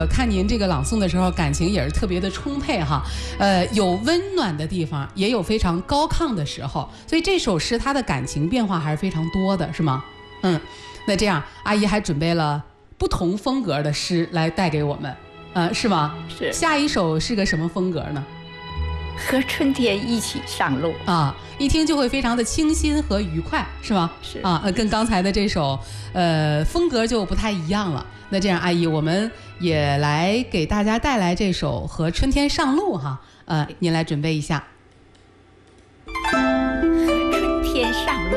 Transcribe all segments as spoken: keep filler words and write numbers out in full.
看您这个朗诵的时候，感情也是特别的充沛哈，呃，有温暖的地方，也有非常高亢的时候，所以这首诗它的感情变化还是非常多的，是吗？嗯，那这样，阿姨还准备了不同风格的诗来带给我们，呃，是吗？ 是。 下一首是个什么风格呢？ 和春天一起上路啊，一听就会非常的清新和愉快，是吗？ 是啊，跟刚才的这首，呃，风格就不太一样了。那这样，阿姨，我们也来给大家带来这首《和春天上路》哈，呃，您来准备一下。 和春天上路，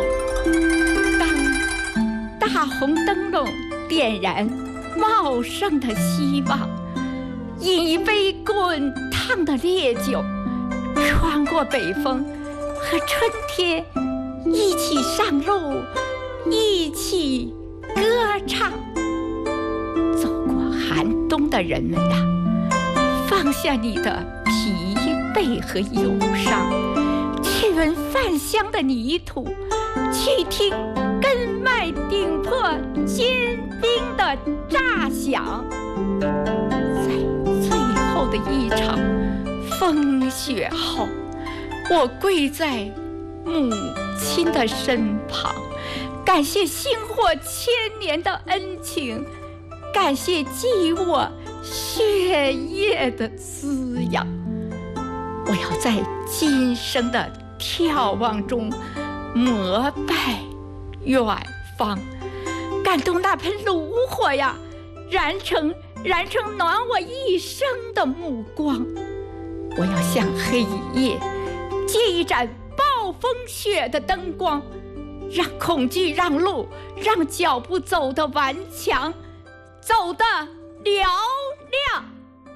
当大红灯笼点燃茂盛的希望，饮一杯滚烫的烈酒。穿过北风，和春天一起上路，一起歌唱。走过寒冬的人们啊，放下你的疲惫和忧伤，去闻饭香的泥土，去听根脉顶破坚冰的炸响。在最后的一场风雪后，我跪在母亲的身旁，感谢薪火千年的恩情，感谢给予我血液的滋养。我要在今生的眺望中膜拜远方，感动那盆炉火呀，燃成燃成暖我一生的目光。我要向黑夜借一盏暴风雪的灯光，让恐惧让路，让脚步走得顽强，走得嘹亮。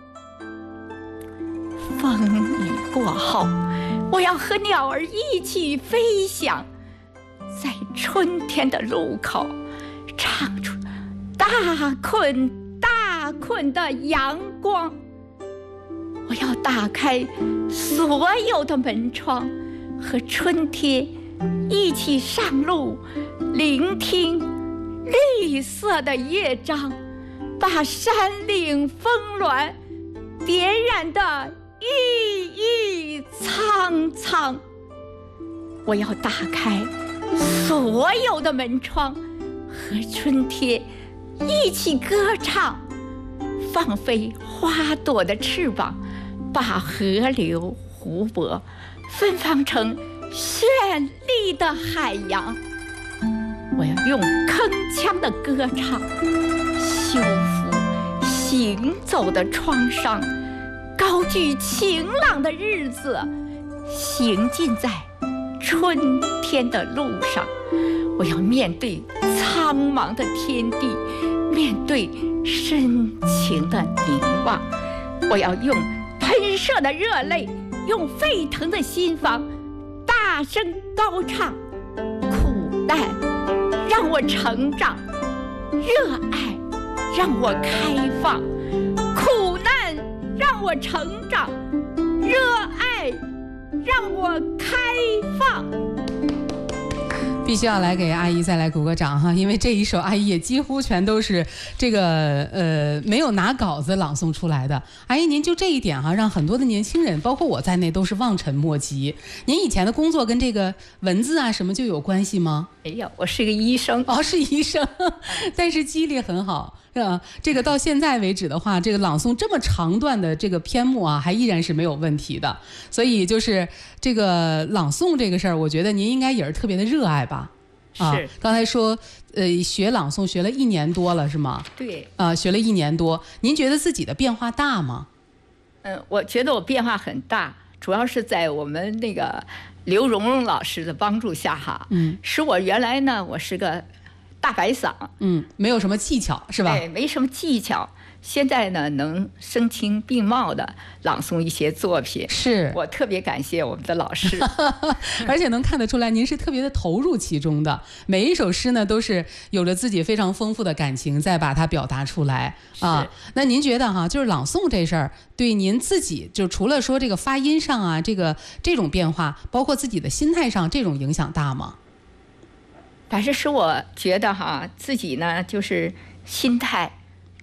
风雨过后，我要和鸟儿一起飞翔，在春天的路口唱出大捆大捆的阳光。我要打开所有的门窗，和春天一起上路，聆听绿色的乐章，把山岭峰峦点燃的郁郁苍苍。我要打开所有的门窗，和春天一起歌唱，放飞花朵的翅膀，把河流湖泊芬芳成绚丽的海洋。我要用铿锵的歌唱修复行走的创伤，高举晴朗的日子，行进在春天的路上。我要面对苍茫的天地，面对深情的凝望。我要用喷射的热泪，用沸腾的心房，大声高唱。苦难让我成长，热爱让我开放。苦难让我成长，热爱让我开放。 必须要来给阿姨再来鼓个掌哈，因为这一首阿姨也几乎全都是这个呃没有拿稿子朗诵出来的。阿姨您就这一点哈，让很多的年轻人，包括我在内，都是望尘莫及。您以前的工作跟这个文字啊什么就有关系吗？ 没有，我是个医生。 哦，是医生，但是记忆力很好。是吧？这个到现在为止的话，这个朗诵这么长段的这个篇目啊，还依然是没有问题的。所以就是这个朗诵这个事儿，我觉得您应该也是特别的热爱吧？啊， 是。 刚才说，呃，学朗诵学了一年多了，是吗？ 对。 啊，学了一年多，您觉得自己的变化大吗？ 嗯，我觉得我变化很大，主要是在我们那个刘蓉蓉老师的帮助下哈，嗯，使我原来呢，我是个大白嗓， 嗯，没有什么技巧是吧？ 对，没什么技巧。现在呢，能声情并茂的朗诵一些作品， 是我特别感谢我们的老师， 而且能看得出来您是特别的投入其中的。每一首诗呢，都是有着自己非常丰富的感情，再把它表达出来啊。那您觉得哈，就是朗诵这事儿，对您自己就除了说这个发音上啊，这个这种变化，包括自己的心态上，这种影响大吗？ 反正是我觉得哈，自己呢就是心态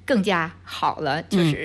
更加好了，就是。